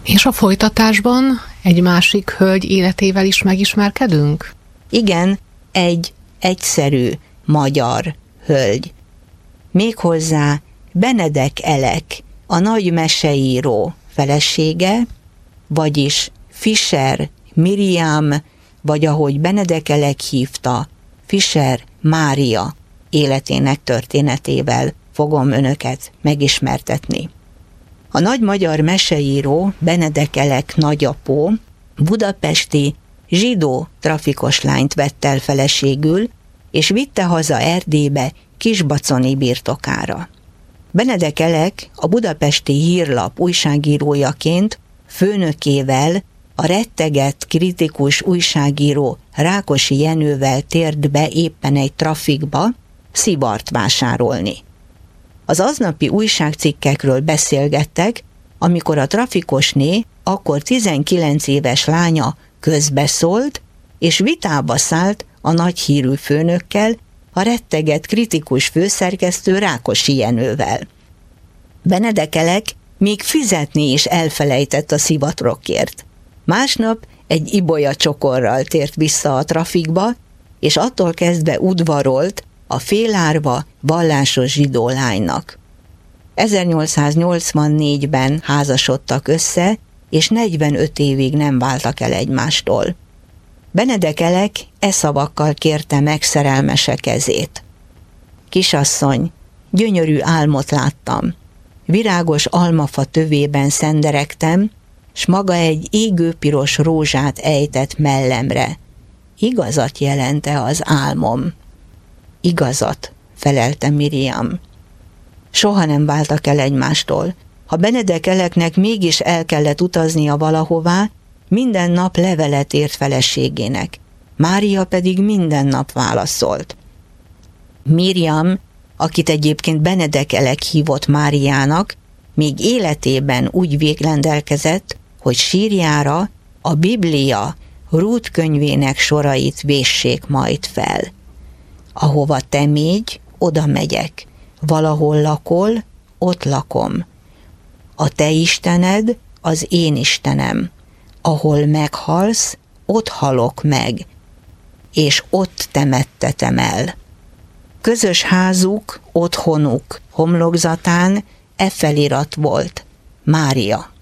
És a folytatásban egy másik hölgy életével is megismerkedünk? Igen, egy egyszerű magyar hölgy. Méghozzá Benedek Elek, a nagy meseíró felesége, vagyis Fischer Miriam, vagy ahogy Benedek Elek hívta, Fischer Mária életének történetével fogom önöket megismertetni. A nagy magyar meseíró Benedek Elek nagyapó budapesti zsidó trafikos lányt vett el feleségül, és vitte haza Erdélybe Kisbaconi birtokára. Benedek Elek a Budapesti Hírlap újságírójaként főnökével, a rettegett kritikus újságíró Rákosi Jenővel tért be éppen egy trafikba szivart vásárolni. Az aznapi újságcikkekről beszélgettek, amikor a trafikosné, akkor 19 éves lánya közbeszólt, és vitába szállt a nagyhírű főnökkel, a rettegett kritikus főszerkesztő Rákosi Jenővel. Benedek Elek még fizetni is elfelejtett a szivatrokért. Másnap egy ibolya csokorral tért vissza a trafikba, és attól kezdve udvarolt a félárva vallásos zsidó lánynak. 1884-ben házasodtak össze, és 45 évig nem váltak el egymástól. Benedek Elek e szavakkal kérte meg szerelmese kezét. Kisasszony, gyönyörű álmot láttam. Virágos almafa tövében szenderegtem, s maga egy égőpiros rózsát ejtett mellemre. Igazat jelente az álmom. Igazat, felelte Miriam. Soha nem váltak el egymástól. Ha Benedek Eleknek mégis el kellett utaznia valahová, minden nap levelet írt feleségének. Mária pedig minden nap válaszolt. Miriam, akit egyébként Benedek Elek hívott Máriának, még életében úgy végrendelkezett, hogy sírjára a Biblia Rút könyvének sorait véssék majd fel. Ahova te mégy, oda megyek. Valahol lakol, ott lakom. A te Istened az én Istenem. Ahol meghalsz, ott halok meg, és ott temettetem el. Közös házuk, otthonuk homlokzatán e felirat volt: Mária.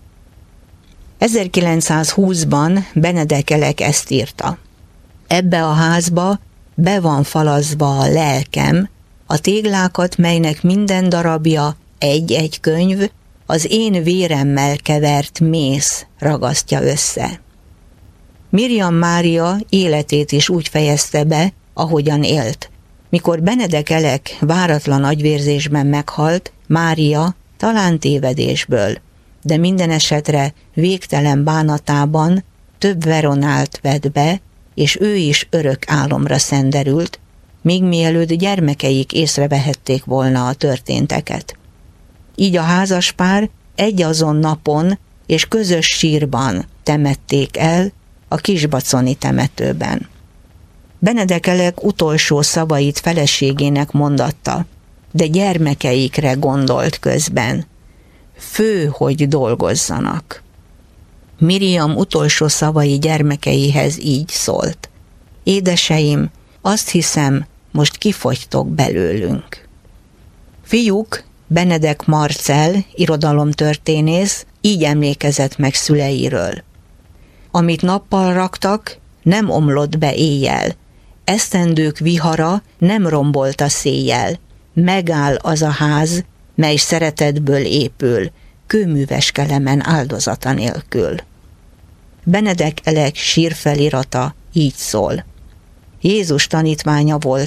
1920-ban Benedek Elek ezt írta: ebbe a házba be van falazva a lelkem, a téglákat, melynek minden darabja egy-egy könyv, az én véremmel kevert mész ragasztja össze. Miriam Mária életét is úgy fejezte be, ahogyan élt. Mikor Benedek Elek váratlan agyvérzésben meghalt, Mária talán tévedésből, de minden esetre végtelen bánatában több Veronált vett be, és ő is örök álomra szenderült, még mielőtt gyermekeik észrevehették volna a történteket. Így a házaspár egyazon napon és közös sírban temették el a Kisbaconi temetőben. Benedek Elek utolsó szavait feleségének mondatta, de gyermekeikre gondolt közben. Fő, hogy dolgozzanak. Miriam utolsó szavai gyermekeihez így szólt: édeseim, azt hiszem, most kifogytok belőlünk. Fiúk, Benedek Marcell, irodalomtörténész, így emlékezett meg szüleiről. Amit nappal raktak, nem omlott be éjjel. Esztendők vihara nem rombolt a széjjel. Megáll az a ház, mely szeretetből épül, kőműves kelemen áldozata nélkül. Benedek Elek sírfelirata így szól: Jézus tanítványa volt